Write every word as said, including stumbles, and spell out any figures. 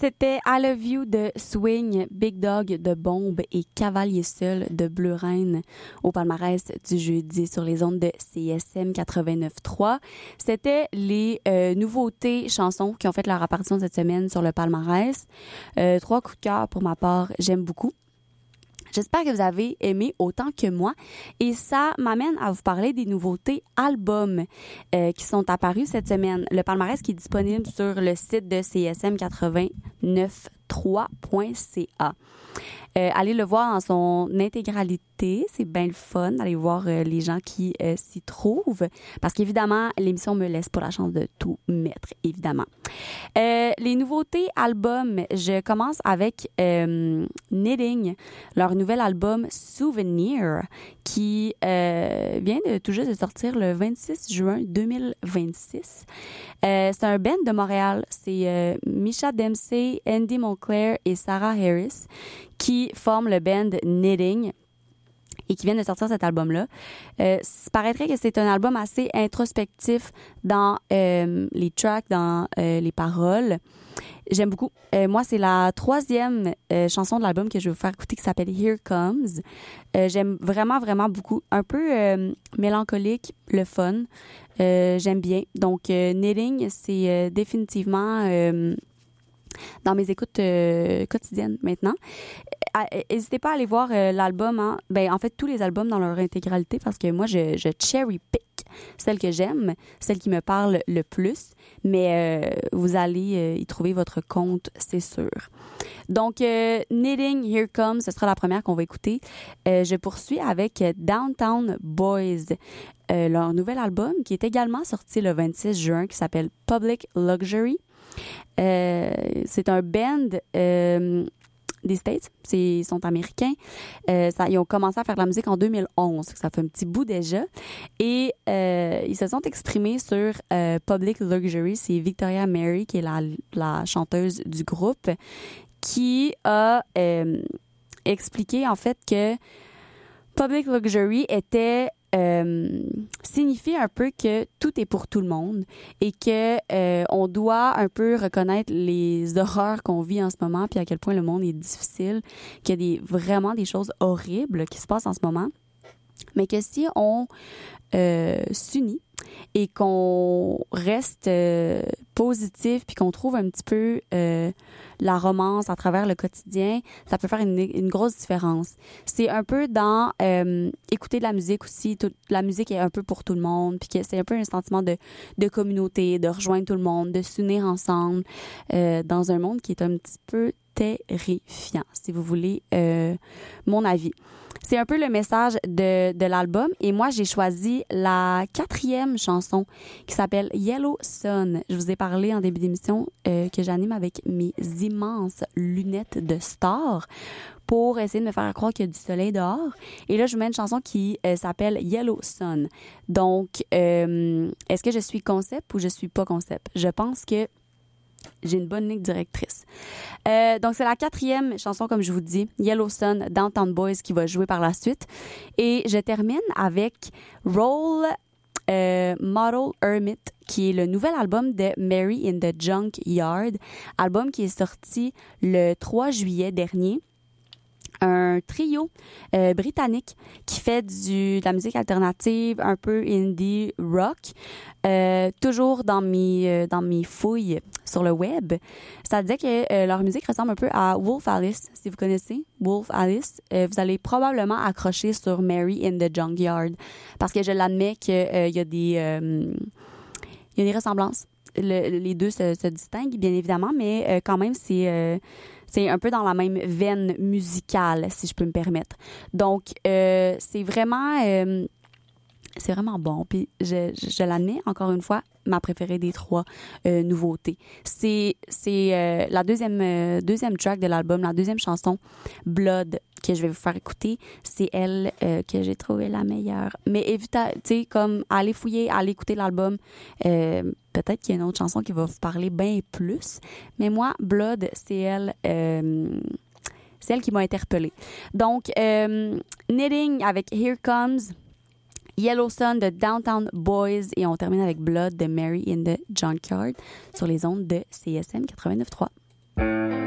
C'était I Love You de Swing, Big Dog de Bombe et Cavalier Seul de Bleu Reine au palmarès du jeudi sur les ondes de C S M quatre-vingt-neuf trois. C'était les euh, nouveautés chansons qui ont fait leur apparition cette semaine sur le palmarès. Euh, trois coups de cœur pour ma part, j'aime beaucoup. J'espère que vous avez aimé autant que moi et ça m'amène à vous parler des nouveautés albums euh, qui sont apparus cette semaine. Le palmarès qui est disponible sur le site de C S M quatre-vingt-neuf trois point c a. Euh, allez le voir en son intégralité, c'est bien le fun d'aller voir euh, les gens qui euh, s'y trouvent parce qu'évidemment, l'émission me laisse pas la chance de tout mettre, évidemment. Euh, les nouveautés albums, je commence avec euh, Knitting, leur nouvel album Souvenir qui euh, vient de tout juste de sortir le vingt-six juin deux mille vingt-six. Euh, c'est un band de Montréal, c'est euh, Misha Dempsey, Andy Monclair et Sarah Harris qui forment le band Knitting et qui viennent de sortir cet album-là. Euh, il paraîtrait que c'est un album assez introspectif dans euh, les tracks, dans euh, les paroles. J'aime beaucoup. Euh, moi, c'est la troisième euh, chanson de l'album que je vais vous faire écouter qui s'appelle Here Comes. Euh, j'aime vraiment, vraiment beaucoup. Un peu euh, mélancolique, le fun. Euh, j'aime bien. Donc, euh, Knitting, c'est euh, définitivement... Euh, dans mes écoutes euh, quotidiennes maintenant. N'hésitez pas à aller voir euh, l'album, hein. Ben, en fait, tous les albums dans leur intégralité parce que moi, je, je cherry pick celle que j'aime, celle qui me parle le plus, mais euh, vous allez euh, y trouver votre compte, c'est sûr. Donc, euh, Knitting, Here Comes, ce sera la première qu'on va écouter. Euh, je poursuis avec Downtown Boys, euh, leur nouvel album qui est également sorti le vingt-six juin, qui s'appelle Public Luxury. Euh, c'est un band euh, des States, c'est, ils sont américains. Euh, ça, ils ont commencé à faire de la musique en deux mille onze, ça fait un petit bout déjà. Et euh, ils se sont exprimés sur euh, Public Luxury. C'est Victoria Mary, qui est la, la chanteuse du groupe, qui a euh, expliqué en fait que Public Luxury était Euh, signifie un peu que tout est pour tout le monde et que euh, on doit un peu reconnaître les horreurs qu'on vit en ce moment puis à quel point le monde est difficile, qu'il y a des, vraiment des choses horribles qui se passent en ce moment, mais que si on euh, s'unit et qu'on reste euh, positif puis qu'on trouve un petit peu euh, la romance à travers le quotidien, ça peut faire une, une grosse différence. C'est un peu dans euh, écouter de la musique aussi. Tout, la musique est un peu pour tout le monde puis que c'est un peu un sentiment de, de communauté, de rejoindre tout le monde, de s'unir ensemble euh, dans un monde qui est un petit peu terrifiant, si vous voulez euh, mon avis. C'est un peu le message de, de l'album et moi, j'ai choisi la quatrième chanson qui s'appelle Yellow Sun. Je vous ai parlé en début d'émission euh, que j'anime avec mes immenses lunettes de star pour essayer de me faire croire qu'il y a du soleil dehors. Et là, je vous mets une chanson qui euh, s'appelle Yellow Sun. Donc, euh, est-ce que je suis concept ou je suis pas concept? Je pense que j'ai une bonne ligne directrice. Euh, donc, c'est la quatrième chanson, comme je vous dis, Yellow Sun, Downtown Boys, qui va jouer par la suite. Et je termine avec Roll euh, Model Hermit, qui est le nouvel album de Mary in the Junkyard, album qui est sorti le trois juillet dernier. Un trio euh, britannique qui fait du, de la musique alternative, un peu indie rock, euh, toujours dans mes, euh, dans mes fouilles sur le web. Ça disait que euh, leur musique ressemble un peu à Wolf Alice, si vous connaissez Wolf Alice. Euh, vous allez probablement accrocher sur Mary in the Junkyard parce que je l'admets qu'il euh, y a des, euh, il y a des ressemblances. Le, les deux se, se distinguent, bien évidemment, mais euh, quand même, c'est... Euh, C'est un peu dans la même veine musicale, si je peux me permettre. Donc, euh, c'est vraiment, euh, c'est vraiment bon. Puis, je, je, je l'admets, encore une fois, ma préférée des trois euh, nouveautés. C'est, c'est euh, la deuxième, euh, deuxième track de l'album, la deuxième chanson, Blood, que je vais vous faire écouter. C'est elle euh, que j'ai trouvé la meilleure. Mais évitez, tu sais, comme, allez fouiller, allez écouter l'album. Euh, peut-être qu'il y a une autre chanson qui va vous parler bien plus. Mais moi, Blood, c'est elle... Euh, c'est elle qui m'a interpellée. Donc, euh, Knitting avec Here Comes, Yellow Sun de Downtown Boys et on termine avec Blood de Mary in the Junkyard sur les ondes de C S M quatre-vingt-neuf trois.